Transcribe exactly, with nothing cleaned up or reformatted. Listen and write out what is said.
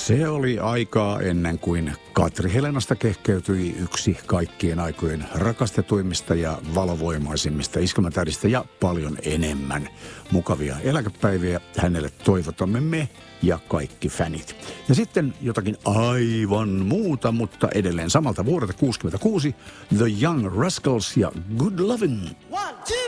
Se oli aikaa ennen kuin Katri Helenasta kehkeytyi yksi kaikkien aikojen rakastetuimmista ja valovoimaisimmista iskelmätähdistä ja paljon enemmän mukavia eläkepäiviä hänelle toivotamme me ja kaikki fänit. Ja sitten jotakin aivan muuta, mutta edelleen samalta vuodelta kuusikymmentäkuusi, The Young Rascals ja Good Lovin'.